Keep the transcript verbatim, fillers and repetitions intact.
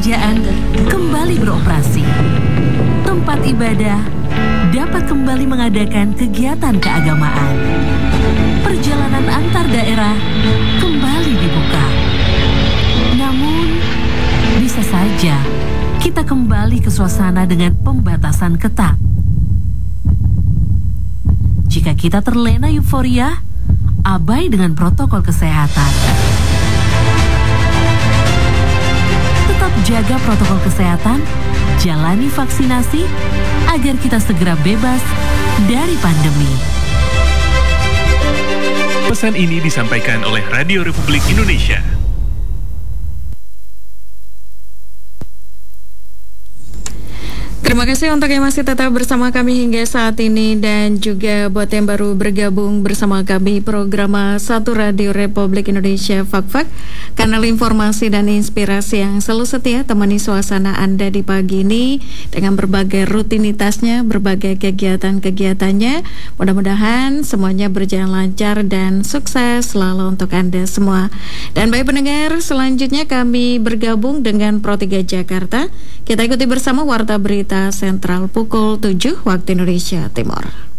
pekerjaan kembali beroperasi. Tempat ibadah dapat kembali mengadakan kegiatan keagamaan. Perjalanan antar daerah kembali dibuka. Namun, bisa saja kita kembali ke suasana dengan pembatasan ketat. Jika kita terlena euforia, abai dengan protokol kesehatan. Tetap jaga protokol kesehatan, jalani vaksinasi, agar kita segera bebas dari pandemi. Pesan ini disampaikan oleh Radio Republik Indonesia. Terima kasih untuk yang masih tetap bersama kami hingga saat ini, dan juga buat yang baru bergabung bersama kami program satu Radio Republik Indonesia Fak-Fak, kanal informasi dan inspirasi yang selalu setia temani suasana Anda di pagi ini dengan berbagai rutinitasnya, berbagai kegiatan-kegiatannya. Mudah-mudahan semuanya berjalan lancar dan sukses selalu untuk Anda semua. Dan baik pendengar, selanjutnya kami bergabung dengan Pro tiga Jakarta. Kita ikuti bersama Warta Berita Sentral pukul tujuh waktu Indonesia Timur.